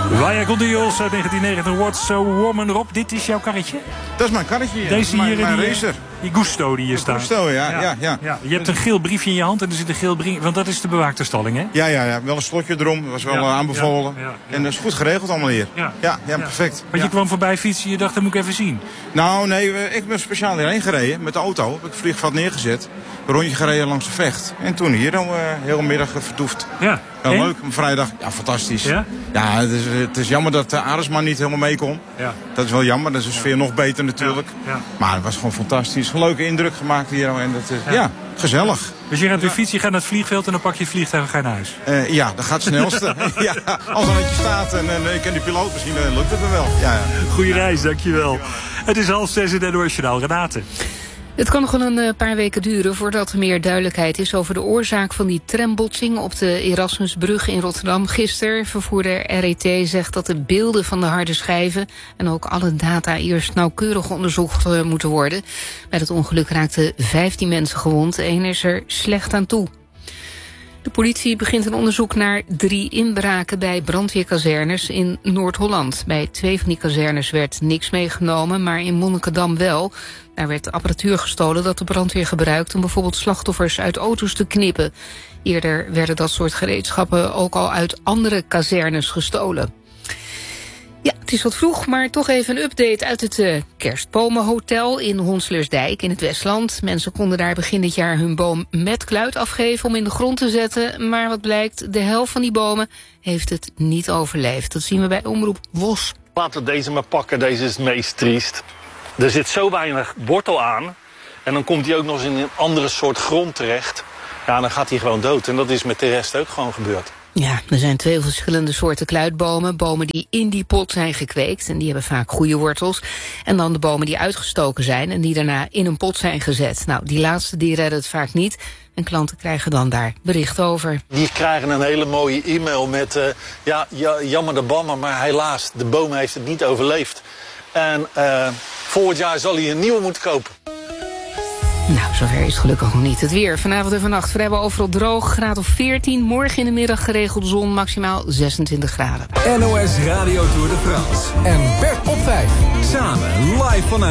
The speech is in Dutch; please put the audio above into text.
Vaya con Dios uit 1990. What's so woman, Rob? Dit is jouw karretje? Dat is mijn karretje, ja. Deze hier, mijn die racer. Die Gusto die hier staat. Gusto, ja. Je hebt een geel briefje in je hand en er zit een geel briefje. Want dat is de bewaakte stalling, hè? Ja. Wel een slotje erom. Dat was wel aanbevolen. Ja. En dat is goed geregeld allemaal hier. Ja, perfect. Want je kwam voorbij fietsen, je dacht, dat moet ik even zien. Nou, nee, ik ben speciaal hierheen gereden met de auto. Heb ik het vliegveld neergezet. Een rondje gereden langs de Vecht. En toen hier dan heel middag vertoefd. Ja. Heel leuk, een vrijdag. Ja, fantastisch. Ja, het is jammer dat Aresma niet helemaal mee kon. Ja. Dat is wel jammer, dat is de sfeer nog beter natuurlijk. Ja. Maar het was gewoon fantastisch. Een leuke indruk gemaakt hier. En dat, gezellig. Dus je gaat weer fietsen, je gaat naar het vliegveld en dan pak je het vliegtuig en ga je naar huis? Ja, dat gaat het snelste. Als er een beetje staat en ik ken die piloot misschien, dan lukt het me wel. Ja. Goeie reis, dankjewel. Het is 5:30 in het NOS-journaal. Renate. Het kan nog wel een paar weken duren voordat er meer duidelijkheid is over de oorzaak van die trambotsing op de Erasmusbrug in Rotterdam gisteren. Vervoerder RET zegt dat de beelden van de harde schijven en ook alle data eerst nauwkeurig onderzocht moeten worden. Bij het ongeluk raakten 15 mensen gewond. 1 is er slecht aan toe. De politie begint een onderzoek naar 3 inbraken bij brandweerkazernes in Noord-Holland. Bij 2 van die kazernes werd niks meegenomen, maar in Monnikendam wel. Daar werd apparatuur gestolen dat de brandweer gebruikt om bijvoorbeeld slachtoffers uit auto's te knippen. Eerder werden dat soort gereedschappen ook al uit andere kazernes gestolen. Ja, het is wat vroeg, maar toch even een update uit het Kerstbomenhotel in Honselersdijk in het Westland. Mensen konden daar begin dit jaar hun boom met kluit afgeven om in de grond te zetten. Maar wat blijkt, de helft van die bomen heeft het niet overleefd. Dat zien we bij Omroep WOS. Laten we deze maar pakken, deze is het meest triest. Er zit zo weinig wortel aan en dan komt hij ook nog eens in een andere soort grond terecht. Ja, dan gaat hij gewoon dood en dat is met de rest ook gewoon gebeurd. Ja, er zijn 2 verschillende soorten kluitbomen. Bomen die in die pot zijn gekweekt en die hebben vaak goede wortels. En dan de bomen die uitgestoken zijn en die daarna in een pot zijn gezet. Nou, die laatste die redden het vaak niet. En klanten krijgen dan daar bericht over. Die krijgen een hele mooie e-mail met jammer de bammer, maar helaas, de boom heeft het niet overleefd. En volgend jaar zal hij een nieuwe moeten kopen. Nou, zover is het gelukkig nog niet. Het weer vanavond en vannacht vrijwel overal droog, graad of 14. Morgen in de middag geregeld zon, maximaal 26 graden. NOS Radio Tour de France. En Bert op 5. Samen live vanuit